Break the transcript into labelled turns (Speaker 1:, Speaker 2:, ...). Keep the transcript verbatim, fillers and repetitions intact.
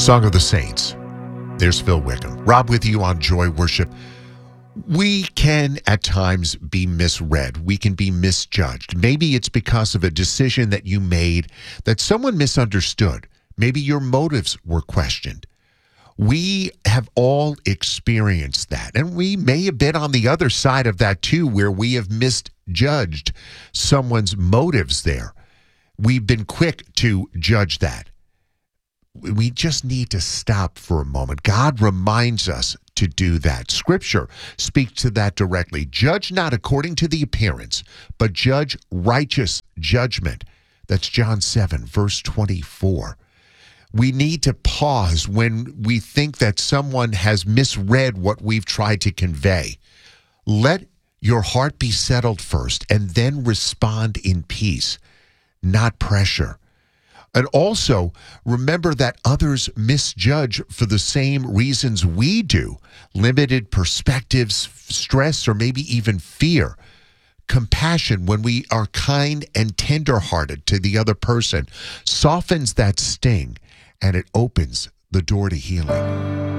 Speaker 1: Song of the Saints. There's Phil Wickham. Rob with you on Joy Worship. We can at times be misread. We can be misjudged. Maybe it's because of a decision that you made that someone misunderstood. Maybe your motives were questioned. We have all experienced that. And we may have been on the other side of that too, where we have misjudged someone's motives there. We've been quick to judge that. We just need to stop for a moment. God reminds us to do that. Scripture speaks to that directly. Judge not according to the appearance, but judge righteous judgment. That's John seven, verse twenty-four. We need to pause when we think that someone has misread what we've tried to convey. Let your heart be settled first and then respond in peace, not pressure. And also, remember that others misjudge for the same reasons we do. Limited perspectives, stress, or maybe even fear. Compassion, when we are kind and tenderhearted to the other person, softens that sting and it opens the door to healing.